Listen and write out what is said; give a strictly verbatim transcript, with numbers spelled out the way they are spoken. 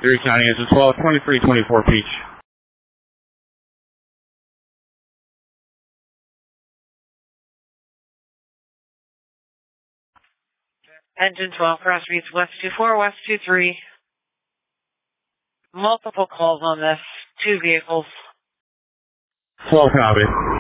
Erie County is twelve twenty-three twenty-four Peach. Engine twelve, cross reads West two four, West two three. Multiple calls on this. Two vehicles. twelve copy.